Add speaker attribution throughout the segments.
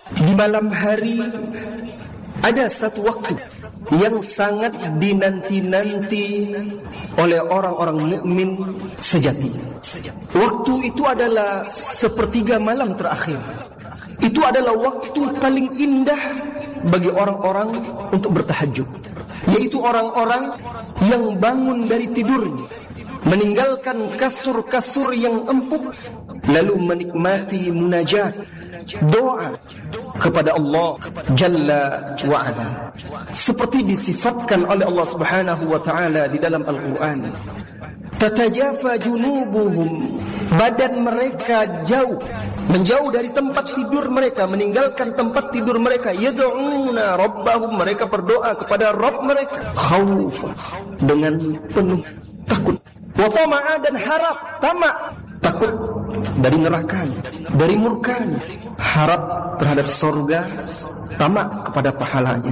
Speaker 1: Di malam hari ada satu waktu yang sangat dinanti-nanti oleh orang-orang mukmin sejati. Waktu itu adalah sepertiga malam terakhir. Itu adalah waktu paling indah bagi orang-orang untuk bertahajud, yaitu orang-orang yang bangun dari tidurnya, meninggalkan kasur-kasur yang empuk, lalu menikmati munajat, doa kepada Allah Jalla wa'ala, seperti disifatkan oleh Allah Subhanahu wa ta'ala di dalam Al-Quran. Tatajafa junubuhum, badan mereka menjauh dari tempat tidur mereka, meninggalkan tempat tidur mereka. Yad'una rabbahum, mereka berdoa kepada Rabb mereka. Khawfa, dengan penuh takut. Wa tama'a, dan harap, tamak, takut dari nerakanya, dari murkanya, harap terhadap surga, tamak kepada pahalanya.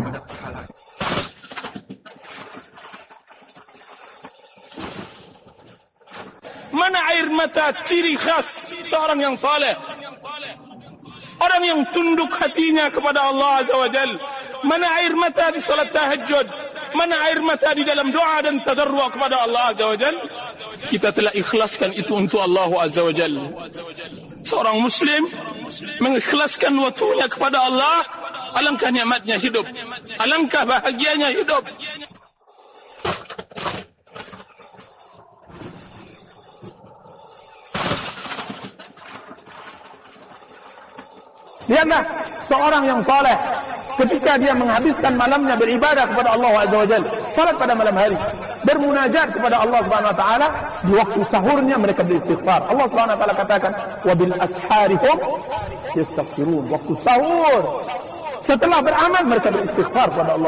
Speaker 2: Mana air mata ciri khas seorang yang saleh, orang yang tunduk hatinya kepada Allah Azza wa Jal. Mana air mata di salat tahajud, mana air mata di dalam doa dan tadarru' kepada Allah Azza wa Jal. Kita telah ikhlaskan itu untuk Allah Azza wa Jal. Seorang muslim mengikhlaskan waktunya kepada Allah, alangkah nikmatnya hidup, alangkah bahagianya hidup. Lihatlah seorang yang saleh ketika dia menghabiskan malamnya beribadah kepada Allah Azza wa Jalla, salat pada malam hari, bermunajat kepada Allah Subhanahu wa taala, di waktu sahurnya mereka beristighfar. Allah Subhanahu wa taala katakan, "Wa bil asharihum yastaghfirun." Waktu sahur, setelah beramal mereka beristighfar kepada Allah.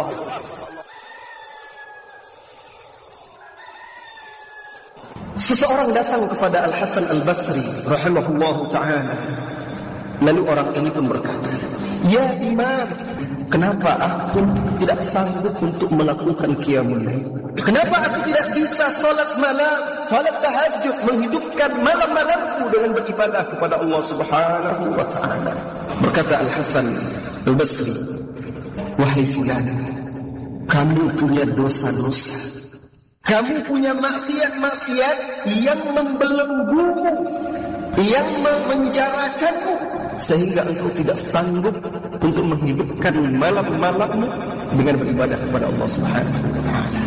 Speaker 1: Seseorang datang kepada Al-Hasan Al-Basri rahimahullahu ta'ala. Lalu orang ini pun berkata, "Ya Imam, kenapa aku tidak sanggup untuk melakukan qiyamul lail? Kenapa aku tidak bisa salat malam, salat tahajud, menghidupkan malam-malamku dengan beribadah kepada Allah Subhanahu wa ta'ala?" Berkata Al-Hasan Al-Basri, "Wahai fulan, kamu punya dosa-dosa, kamu punya maksiat-maksiat yang membelenggumu, yang memenjarakanmu, sehingga engkau tidak sanggup untuk menghidupkan malam-malammu dengan beribadah kepada Allah Subhanahu wa ta'ala.